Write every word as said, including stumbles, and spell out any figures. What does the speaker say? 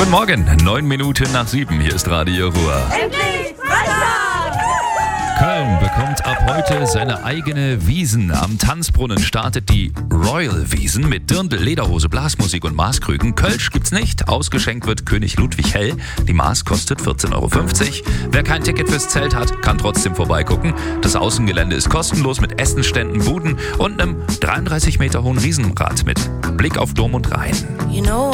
Guten Morgen, neun Minuten nach sieben, hier ist Radio Ruhr. Endlich Freitag! Köln bekommt ab heute seine eigene Wiesn. Am Tanzbrunnen startet die Royal Wiesn mit Dirndl, Lederhose, Blasmusik und Maßkrügen. Kölsch gibt's nicht, ausgeschenkt wird König Ludwig Hell. Die Maß kostet vierzehn Euro fünfzig. Wer kein Ticket fürs Zelt hat, kann trotzdem vorbeigucken. Das Außengelände ist kostenlos mit Essenständen, Buden und einem dreiunddreißig Meter hohen Riesenrad mit Blick auf Dom und Rhein. You know